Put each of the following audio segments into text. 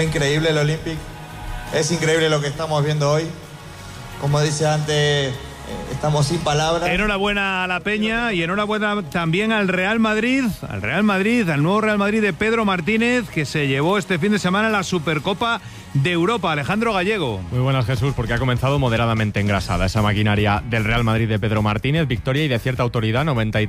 Increíble el Olympic, es increíble lo que estamos viendo hoy. Como dice antes, estamos sin palabras. Enhorabuena a la Peña y enhorabuena también al Real Madrid, al nuevo Real Madrid de Pedro Martínez, que se llevó este fin de semana la Supercopa de Europa. Alejandro Gallego. Muy buenas, Jesús, porque ha comenzado moderadamente engrasada esa maquinaria del Real Madrid de Pedro Martínez. Victoria y de cierta autoridad,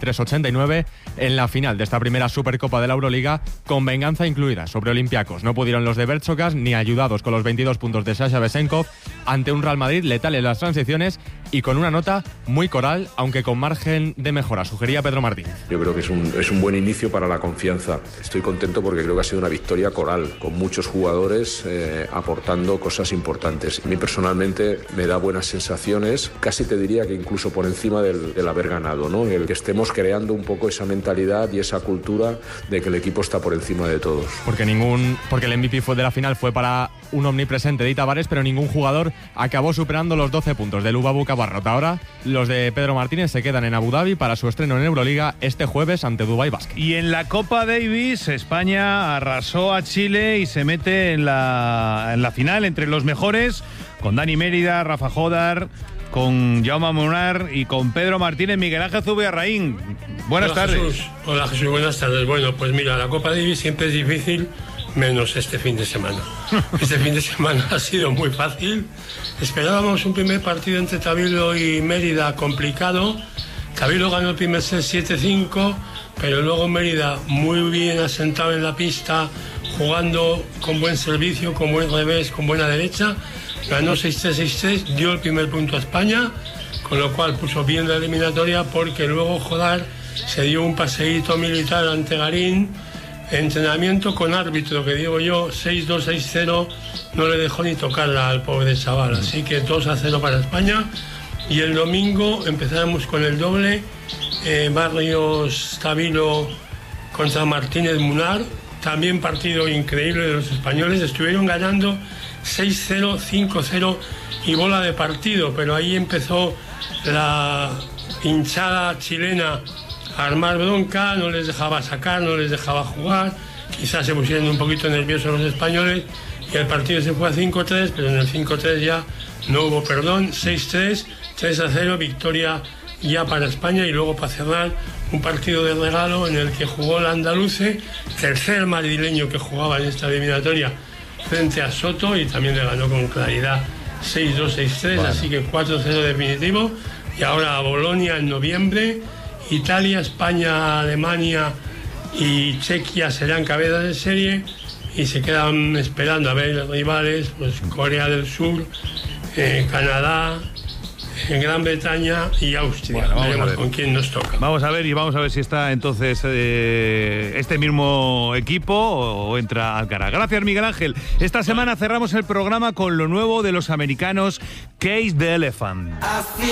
93-89 en la final de esta primera Supercopa de la Euroliga, con venganza incluida sobre Olympiacos. No pudieron los de Bertsokas, ni ayudados con los 22 puntos de Sasha Vesenkov, ante un Real Madrid letal en las transiciones y con una nota muy coral, aunque con margen de mejora, sugería Pedro Martínez. Yo creo que es un buen inicio para la confianza. Estoy contento porque creo que ha sido una victoria coral, con muchos jugadores aportando cosas importantes. A mí personalmente me da buenas sensaciones, casi te diría que incluso por encima del haber ganado, ¿no? El que estemos creando un poco esa mentalidad y esa cultura de que el equipo está por encima de todos. Porque el MVP de la final fue para un omnipresente de Tavares, pero ningún jugador acabó superando los 12 puntos del Lubabu Cabarrot. Ahora los de Pedro Martínez se quedan en Abu Dhabi para su estreno en Euroliga este jueves ante Dubai Basket. Y en la Copa Davis, España arrasó a Chile y se mete en la final entre los mejores, con Dani Mérida, Rafa Jodar, con Jaume Munar y con Pedro Martínez. Miguel Ángel Zubiarraín, buenas tardes. Jesús. Hola Jesús, buenas tardes. Bueno, pues mira, la Copa Davis siempre es difícil, menos este fin de semana. Este fin de semana ha sido muy fácil. Esperábamos un primer partido entre Tabilo y Mérida complicado. Tabilo ganó el primer set 7-5, pero luego Mérida muy bien asentado en la pista, jugando con buen servicio, con buen revés, con buena derecha. Ganó 6-3, 6-3, dio el primer punto a España, con lo cual puso bien la eliminatoria, porque luego Jodar se dio un paseíto militar ante Garín, entrenamiento con árbitro, que digo yo, 6-2, 6-0, no le dejó ni tocarla al pobre chaval, así que 2-0 para España. Y el domingo empezamos con el doble, Barrios Tabilo contra Martínez Munar, también partido increíble de los españoles, estuvieron ganando 6-0, 5-0 y bola de partido, pero ahí empezó la hinchada chilena a armar bronca, no les dejaba sacar, no les dejaba jugar, quizás se pusieron un poquito nerviosos los españoles y el partido se fue a 5-3, pero en el 5-3 ya no hubo perdón, 6-3, 3-0, victoria ya para España. Y luego, para cerrar, un partido de regalo en el que jugó el andaluce, tercer madrileño que jugaba en esta eliminatoria, frente a Soto, y también le ganó con claridad 6-2, 6-3, bueno. Así que 4-0 definitivo. Y ahora a Bolonia en noviembre, Italia, España, Alemania y Chequia serán cabezas de serie, y se quedan esperando a ver los rivales, pues Corea del Sur, Canadá, Gran Bretaña y Austria. Bueno, veremos con quién nos toca. Vamos a ver si está entonces este mismo equipo o entra Alcaraz. Gracias, Miguel Ángel. Esta semana cerramos el programa con lo nuevo de los americanos Cage the Elephant.